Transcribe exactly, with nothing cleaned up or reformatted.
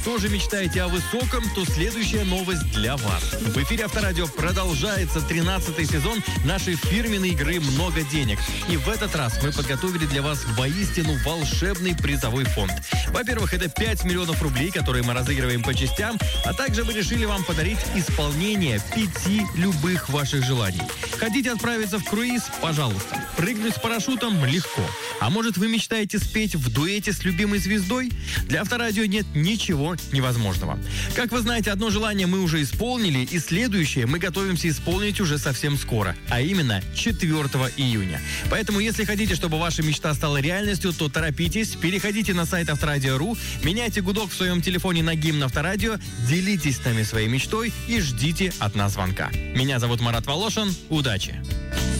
тоже мечтаете о высоком, то следующая новость для вас. В эфире Авторадио продолжается тринадцатый сезон нашей фирменной игры «Много денег». И в этот раз мы подготовили для вас воистину волшебный призовой фонд. Во-первых, это пять миллионов рублей, которые мы разыгрываем по частям, а также мы решили вам подарить исполнение пяти любых ваших желаний. Хотите отправиться в круиз? Пожалуйста. Прыгнуть с парашютом? Легко. А может, вы мечтаете спеть в дуэте с любимой звездой? Для Авторадио нет ничего невозможного. Как вы знаете, одно желание мы уже исполнили, и следующее мы готовимся исполнить уже совсем скоро, а именно четвёртого июня. Поэтому, если хотите, чтобы ваша мечта стала реальностью, то торопитесь, переходите на сайт авторадио точка ру, меняйте гудок в своем телефоне на гимн Авторадио, делитесь с нами своей мечтой и ждите от нас звонка. Меня зовут Марат Волошин. Удачи!